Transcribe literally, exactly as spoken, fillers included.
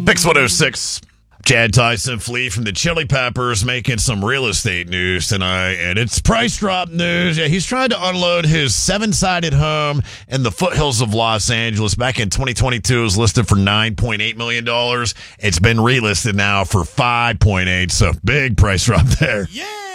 Pix one oh six. Chad Tyson Flea from the Chili Peppers making some real estate news tonight, and it's price drop news. Yeah, he's trying to unload his seven-sided home in the foothills of Los Angeles. Back in twenty twenty-two, it was listed for nine point eight million dollars. It's been relisted now for five point eight, so big price drop there. Yeah!